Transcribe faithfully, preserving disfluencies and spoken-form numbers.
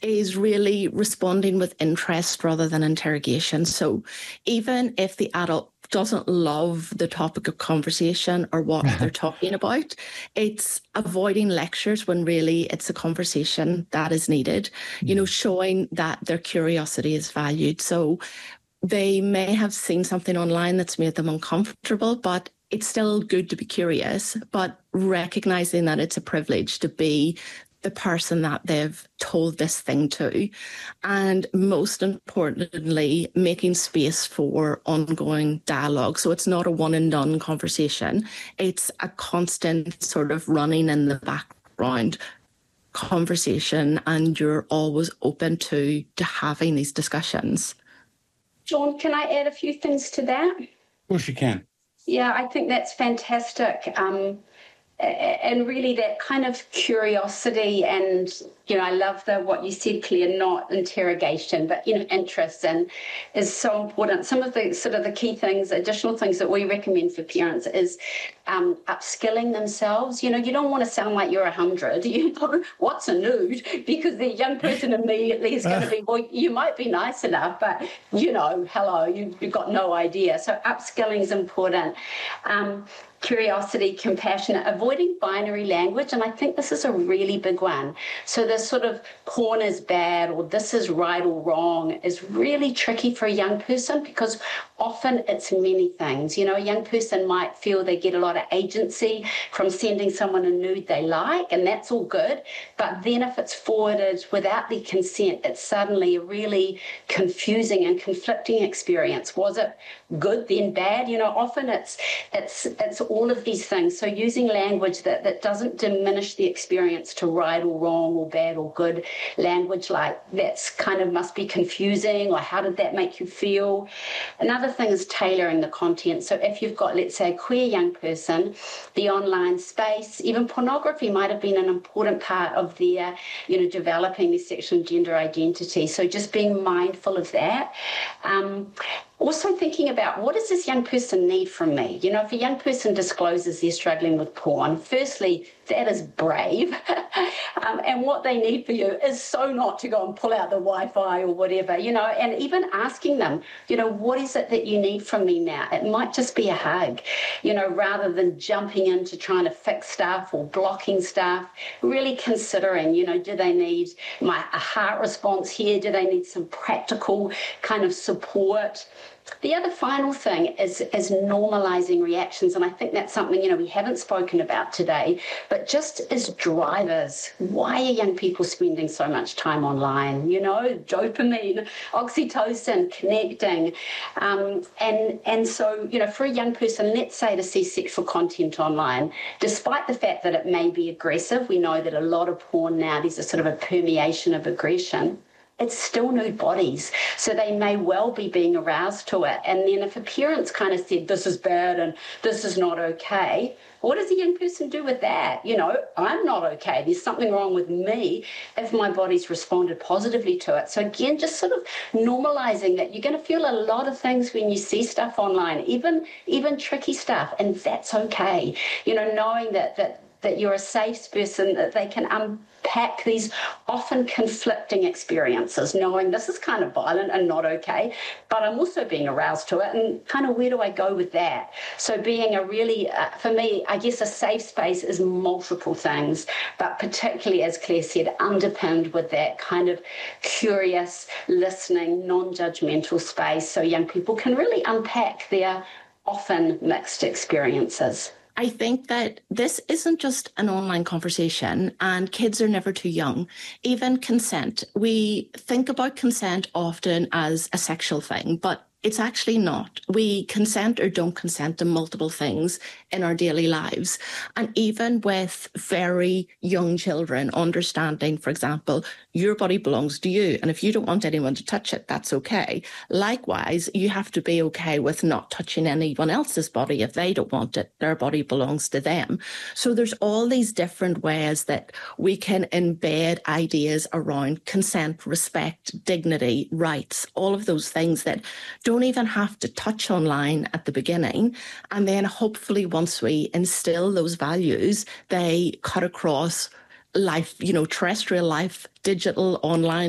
is really responding with interest rather than interrogation. So even if the adult doesn't love the topic of conversation or what they're talking about, it's avoiding lectures when really it's a conversation that is needed, mm. you know, showing that their curiosity is valued. So they may have seen something online that's made them uncomfortable, but it's still good to be curious, but recognizing that it's a privilege to be the person that they've told this thing to. And most importantly, making space for ongoing dialogue. So it's not a one and done conversation. It's a constant sort of running in the background conversation, and you're always open to, to having these discussions. John, can I add a few things to that? Of course you can. Yeah, I think that's fantastic. Um, and really that kind of curiosity and, you know, I love the what you said, Claire, not interrogation, but, you know, interest and is so important. Some of the sort of the key things, additional things that we recommend for parents is um, upskilling themselves. You know, you don't want to sound like you're a hundred. You know, what's a nude? Because the young person immediately is going to be, well, you might be nice enough, but, you know, hello, you, you've got no idea. So upskilling is important. Um, Curiosity, compassionate, avoiding binary language. And I think this is a really big one. So this sort of porn is bad or this is right or wrong is really tricky for a young person because often it's many things. You know, a young person might feel they get a lot of agency from sending someone a nude they like, and that's all good. But then if it's forwarded without their consent, it's suddenly a really confusing and conflicting experience. Was it good, then bad? You know, often it's it's it's all of these things. So using language that, that doesn't diminish the experience to right or wrong or bad or good, language like that's kind of must be confusing or how did that make you feel? Another thing is tailoring the content. So if you've got, let's say, a queer young person, the online space, even pornography might have been an important part of their, you know, developing their sexual and gender identity. So just being mindful of that. Um, Also thinking about what does this young person need from me? You know, if a young person discloses they're struggling with porn, firstly, that is brave. um, and what they need for you is so not to go and pull out the Wi-Fi or whatever, you know, and even asking them, you know, what is it that you need from me now? It might just be a hug, you know, rather than jumping into trying to fix stuff or blocking stuff, really considering, you know, do they need my a heart response here? Do they need some practical kind of support? The other final thing is, is normalizing reactions, and I think that's something, you know, we haven't spoken about today, but just as drivers, why are young people spending so much time online? You know, dopamine, oxytocin, connecting. Um, and, and so, you know, for a young person, let's say to see sexual content online, despite the fact that it may be aggressive, we know that a lot of porn now, there's a sort of a permeation of aggression. It's still nude bodies, so they may well be being aroused to it. And then if a parent's kind of said, this is bad and this is not okay, what does a young person do with that? You know, I'm not okay. There's something wrong with me if my body's responded positively to it. So again, just sort of normalizing that you're going to feel a lot of things when you see stuff online, even even tricky stuff, and that's okay. You know, knowing that that that you're a safe person, that they can unpack these often conflicting experiences, knowing this is kind of violent and not okay, but I'm also being aroused to it, and kind of where do I go with that? So being a really, uh, for me, I guess a safe space is multiple things, but particularly, as Claire said, underpinned with that kind of curious, listening, non-judgmental space so young people can really unpack their often mixed experiences. I think that this isn't just an online conversation, and kids are never too young. Even consent, we think about consent often as a sexual thing, but it's actually not. We consent or don't consent to multiple things in our daily lives. And even with very young children, understanding, for example, your body belongs to you. And if you don't want anyone to touch it, that's okay. Likewise, you have to be okay with not touching anyone else's body if they don't want it. Their body belongs to them. So there's all these different ways that we can embed ideas around consent, respect, dignity, rights, all of those things that don't even have to touch online at the beginning. And then hopefully once we instill those values, they cut across life, you know, terrestrial life, digital, online,